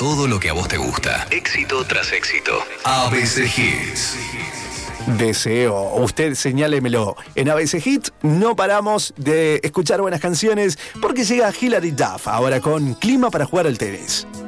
todo lo que a vos te gusta. Éxito tras éxito. ABC Hits. Deseo, usted señálemelo. En ABC Hits no paramos de escuchar buenas canciones porque llega Hilary Duff ahora con Clima para jugar al tenis.